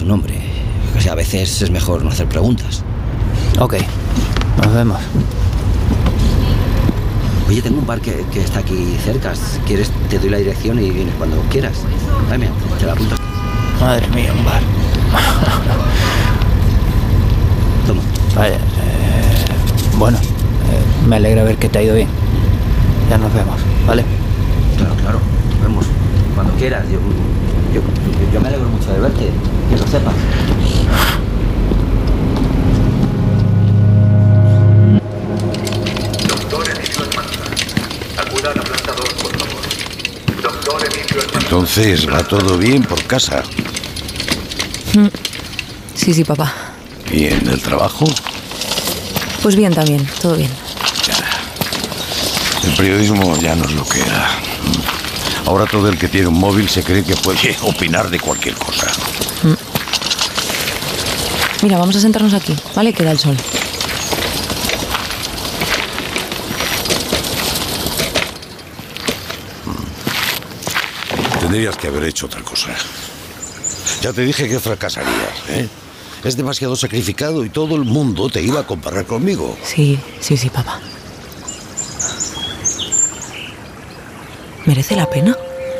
su nombre. O sea, a veces es mejor no hacer preguntas. Ok, nos vemos. Oye, tengo un bar que está aquí cerca. Si quieres, te doy la dirección y vienes cuando quieras. Ay, mira, te la apuntas. Madre mía, un bar. Toma. Vaya, bueno, me alegra ver que te ha ido bien. Ya nos vemos, ¿vale? Claro, nos vemos. Cuando quieras. Yo me alegro mucho de verte, que lo sepas. Doctor Emilio Almanza. Acuda a la planta 2, por favor. Doctor Emilio Almanza. Entonces, ¿va todo bien por casa? Sí, papá. ¿Y en el trabajo? Pues bien también, todo bien. El periodismo ya no es lo que era. Ahora todo el que tiene un móvil se cree que puede opinar de cualquier cosa. Mira, vamos a sentarnos aquí, ¿vale? Que da el sol. Tendrías que haber hecho otra cosa. Ya te dije que fracasarías, ¿eh? Es demasiado sacrificado y todo el mundo te iba a comparar conmigo. Sí, papá. ¿Merece la pena?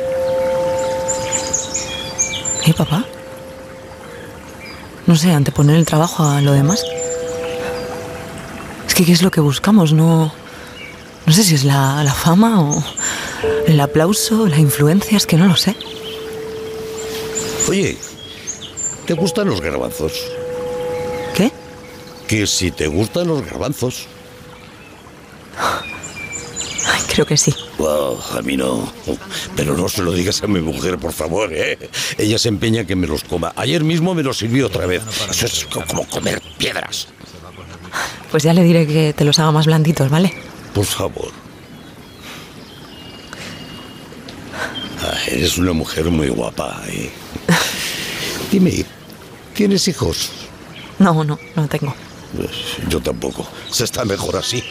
Papá? No sé, anteponer el trabajo a lo demás. Es que ¿qué es lo que buscamos? No sé si es la fama o el aplauso, la influencia, es que no lo sé. Oye, ¿te gustan los garbanzos? ¿Qué? Que si te gustan los garbanzos. Ay, creo que sí. Wow, a mí no. Pero no se lo digas a mi mujer, por favor, ¿eh? Ella se empeña en que me los coma. Ayer mismo me los sirvió otra vez. Eso es como comer piedras. Pues ya le diré que te los haga más blanditos, ¿vale? Por favor. Eres una mujer muy guapa, ¿eh? Dime, ¿tienes hijos? No tengo. Yo tampoco. Se está mejor así.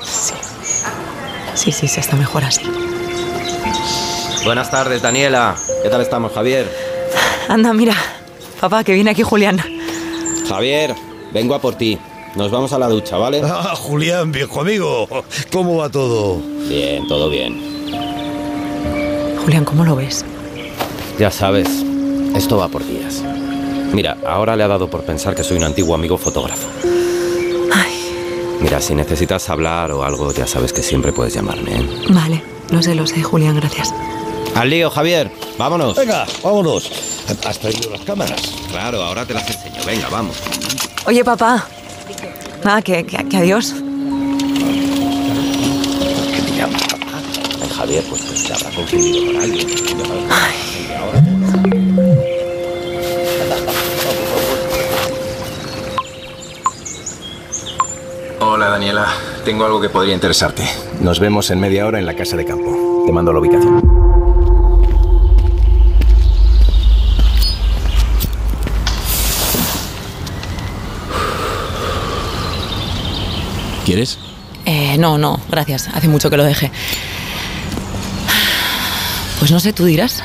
Sí, se está mejor así. Buenas tardes, Daniela. ¿Qué tal estamos, Javier? Anda, mira. Papá, que viene aquí Julián. Javier, vengo a por ti. Nos vamos a la ducha, ¿vale? Ah, Julián, viejo amigo. ¿Cómo va todo? Bien, todo bien. Julián, ¿cómo lo ves? Ya sabes, esto va por días. Mira, ahora le ha dado por pensar que soy un antiguo amigo fotógrafo. Ay. Mira, si necesitas hablar o algo, ya sabes que siempre puedes llamarme, ¿eh? Vale, lo sé, Julián, gracias. ¡Al lío, Javier! ¡Vámonos! Venga, vámonos. ¿Has traído las cámaras? Claro, ahora te las enseño. Venga, vamos. Oye, papá. Nada, que adiós. ¿Qué te llamas, papá? Ay, Javier, pues te habrá confundido con alguien. Hola, Daniela. Tengo algo que podría interesarte. Nos vemos en media hora en la casa de campo. Te mando la ubicación. ¿Quieres? No, gracias. Hace mucho que lo dejé. Pues no sé, tú dirás.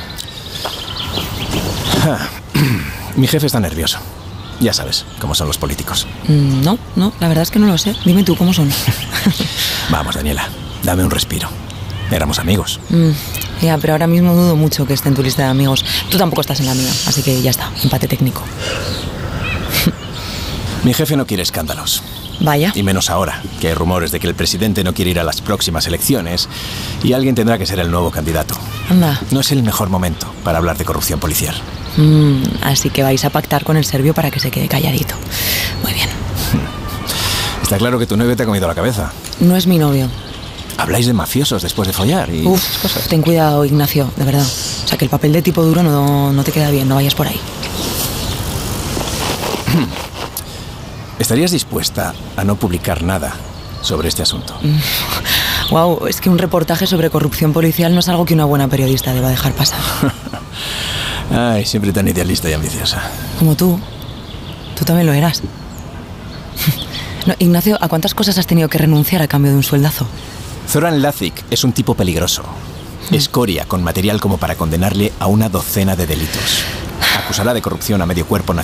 Mi jefe está nervioso. Ya sabes cómo son los políticos. No, la verdad es que no lo sé. Dime tú, ¿cómo son? Vamos, Daniela, dame un respiro. Éramos amigos. Ya, pero ahora mismo dudo mucho que esté en tu lista de amigos. Tú tampoco estás en la mía, así que ya está, empate técnico. Mi jefe no quiere escándalos. Vaya. Y menos ahora, que hay rumores de que el presidente no quiere ir a las próximas elecciones y alguien tendrá que ser el nuevo candidato. Anda. No es el mejor momento para hablar de corrupción policial. Así que vais a pactar con el serbio para que se quede calladito. Muy bien. Está claro que tu novio te ha comido la cabeza. No es mi novio. Habláis de mafiosos después de follar y esas cosas. Ten cuidado, Ignacio, de verdad. O sea, que el papel de tipo duro no te queda bien, no vayas por ahí. ¿Estarías dispuesta a no publicar nada sobre este asunto? Wow, es que un reportaje sobre corrupción policial no es algo que una buena periodista deba dejar pasar. Ay, siempre tan idealista y ambiciosa. Como tú. Tú también lo eras. No, Ignacio, ¿a cuántas cosas has tenido que renunciar a cambio de un sueldazo? Zoran Lazic es un tipo peligroso. Escoria con material como para condenarle a una docena de delitos. Acusará de corrupción a medio cuerpo